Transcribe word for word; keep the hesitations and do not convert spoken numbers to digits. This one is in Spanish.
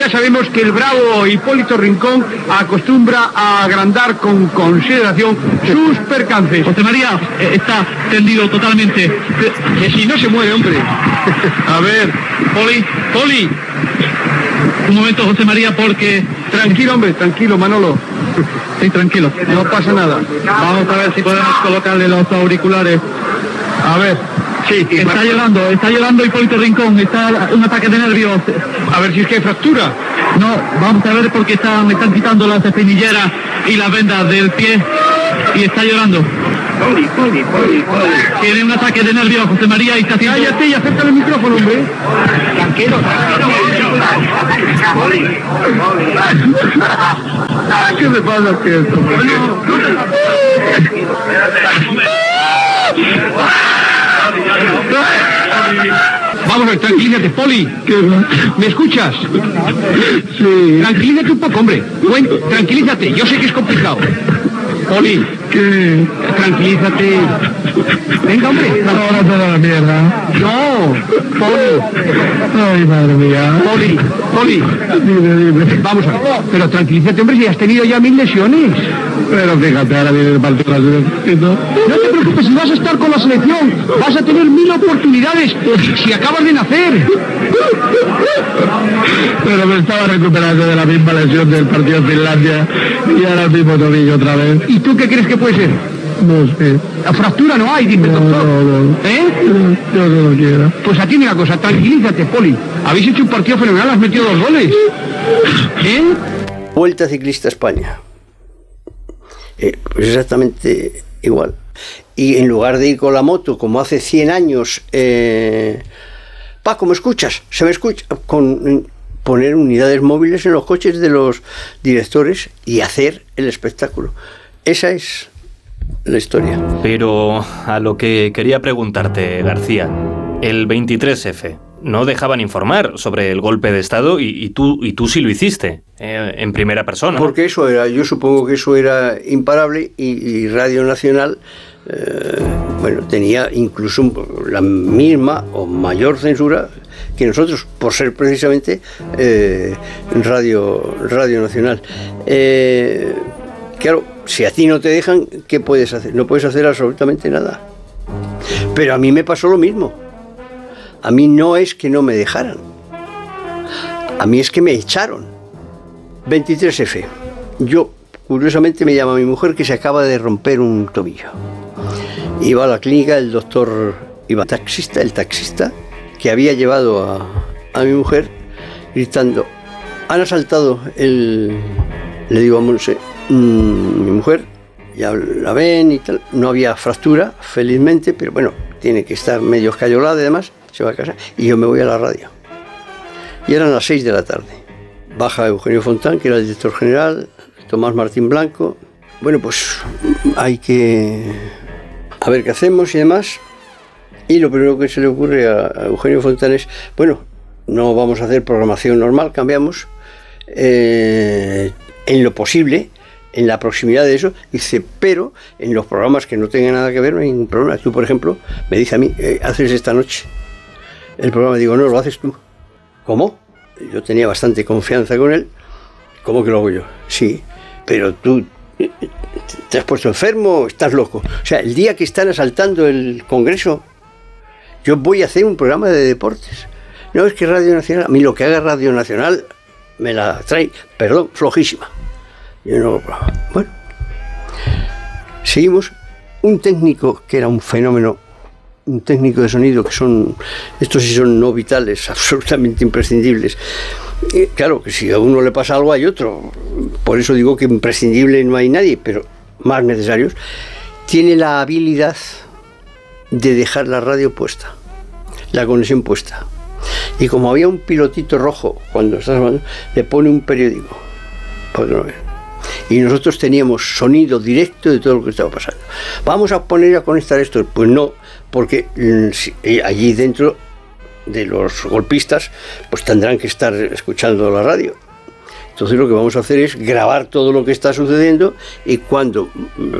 Ya sabemos que el bravo Hipólito Rincón acostumbra a agrandar con consideración sus percances. José María eh, está tendido totalmente. Que si no se muere, hombre. A ver, Poli, Poli. Un momento, José María, porque... Tranquilo, hombre, tranquilo, Manolo. Sí, tranquilo. No pasa nada. Vamos a ver si podemos colocarle los auriculares. A ver. Sí, está para... llorando, está llorando Hipólito Rincón, está un ataque de nervios. A ver si es que hay fractura. No, vamos a ver porque están, están quitando las espinilleras y las vendas del pie y está llorando. Poli, Poli, Poli, Poli. Tiene un ataque de nervios, José María, y está haciendo... Cállate y acércale el micrófono, hombre. Tranquilo, tranquilo. ¿Qué le pasa a esto? Vamos a ver, tranquilízate, Poli. ¿Me escuchas? Sí. Tranquilízate un poco, hombre. Bueno, tranquilízate, yo sé que es complicado. Poli, ¿Qué? tranquilízate. Venga, hombre. Ahora toda la mierda. No, Poli. Ay, madre mía. Poli, Poli. Dime, dime. Vamos a ver. Pero tranquilízate, hombre, si has tenido ya mil lesiones. Pero fíjate, ahora viene el partido de la selección. No te preocupes, si vas a estar con la selección, vas a tener mil oportunidades si acabas de nacer. Pero me estaba recuperando de la misma lesión del partido de Finlandia y ahora el mismo tobillo otra vez. ¿Y tú qué crees que puede ser? No sé. La fractura no hay, dime, No, doctor. no, no. ¿Eh? Yo no lo quiero. Pues atiende una cosa, tranquilízate, Poli. Habéis hecho un partido fenomenal, has metido dos goles. ¿Eh? Vuelta Ciclista España. Eh, pues exactamente igual. Y en lugar de ir con la moto, como hace cien años, eh, Paco, ¿me escuchas? ¿Se me escucha? Con poner unidades móviles en los coches de los directores y hacer el espectáculo. Esa es la historia. Pero a lo que quería preguntarte, García, el veintitrés efe, no dejaban informar sobre el golpe de Estado y, y, tú, y tú sí lo hiciste, eh, en primera persona. Porque eso era, yo supongo que eso era imparable y, y Radio Nacional, eh, bueno, tenía incluso la misma o mayor censura que nosotros, por ser precisamente eh, Radio, Radio Nacional. Eh, claro, si a ti no te dejan, ¿qué puedes hacer? No puedes hacer absolutamente nada. Pero a mí me pasó lo mismo. A mí no es que no me dejaran. A mí es que me echaron. veintitrés efe. Yo, curiosamente, me llama mi mujer que se acaba de romper un tobillo. Iba a la clínica, el doctor iba taxista, el taxista, que había llevado a, a mi mujer, gritando, han asaltado el... Le digo a Monse, mmm, mi mujer, ya la ven y tal, no había fractura, felizmente, pero bueno, tiene que estar medio escayolada y demás, se va a casa, y yo me voy a la radio. Y eran las seis de la tarde. Baja Eugenio Fontán, que era el director general, Tomás Martín Blanco. Bueno, pues hay que... a ver qué hacemos y demás. Y lo primero que se le ocurre a Eugenio Fontán es, bueno, no vamos a hacer programación normal, cambiamos. Eh, en lo posible, en la proximidad de eso, dice, pero en los programas que no tengan nada que ver, no hay ningún problema. Tú, por ejemplo, me dice a mí, eh, haces esta noche el programa, digo, no, lo haces tú. ¿Cómo? Yo tenía bastante confianza con él. ¿Cómo que lo hago yo? Sí, pero tú te has puesto enfermo o estás loco. O sea, el día que están asaltando el Congreso, yo voy a hacer un programa de deportes. No, es que Radio Nacional, a mí lo que haga Radio Nacional me la trae, perdón, flojísima. Yo no, bueno, seguimos. Un técnico que era un fenómeno, un técnico de sonido, que son, estos sí son no vitales, absolutamente imprescindibles. Y claro, que si a uno le pasa algo hay otro, por eso digo que imprescindible no hay nadie, pero más necesarios. Tiene la habilidad de dejar la radio puesta, la conexión puesta. Y como había un pilotito rojo cuando estás hablando, le pone un periódico para que no vea. Y nosotros teníamos sonido directo de todo lo que estaba pasando. Vamos a poner a conectar esto. Pues no, porque allí dentro de los golpistas pues tendrán que estar escuchando la radio. Entonces lo que vamos a hacer es grabar todo lo que está sucediendo y cuando